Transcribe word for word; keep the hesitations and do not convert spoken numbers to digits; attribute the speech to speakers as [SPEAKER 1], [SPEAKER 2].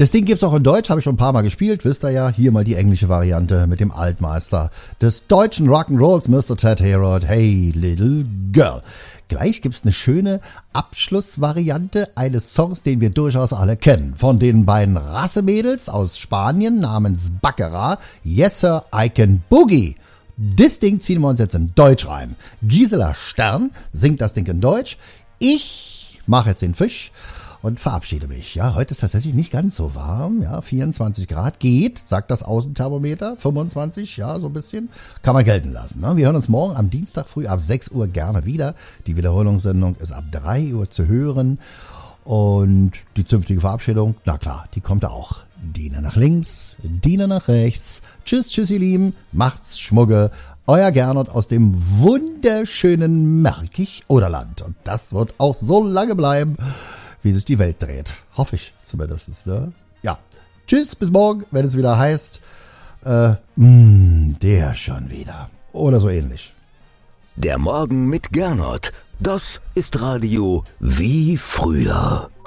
[SPEAKER 1] Das Ding gibt's auch in Deutsch, habe ich schon ein paar Mal gespielt, wisst ihr ja. Hier mal die englische Variante mit dem Altmeister des deutschen Rock'n'Rolls, Mister Ted Hayward, Hey Little Girl. Gleich gibt's eine schöne Abschlussvariante eines Songs, den wir durchaus alle kennen. Von den beiden Rassemädels aus Spanien namens Baccara, Yes Sir, I Can Boogie. Das Ding ziehen wir uns jetzt in Deutsch rein. Gisela Stern singt das Ding in Deutsch. Ich mache jetzt den Fisch und verabschiede mich. Ja, heute ist tatsächlich nicht ganz so warm. Ja, vierundzwanzig Grad geht, sagt das Außenthermometer. fünfundzwanzig, ja, so ein bisschen. Kann man gelten lassen. Ne? Wir hören uns morgen am Dienstag früh ab sechs Uhr gerne wieder. Die Wiederholungssendung ist ab drei Uhr zu hören. Und die zünftige Verabschiedung, na klar, die kommt auch. Diener nach links, Diener nach rechts. Tschüss, tschüss, ihr Lieben. Macht's Schmugge. Euer Gernot aus dem wunderschönen Märkisch-Oderland. Und das wird auch so lange bleiben, wie sich die Welt dreht. Hoffe ich zumindest. Ne? Ja. Tschüss, bis morgen, wenn es wieder heißt, äh, mh, der schon wieder. Oder so ähnlich.
[SPEAKER 2] Der Morgen mit Gernot. Das ist Radio wie früher.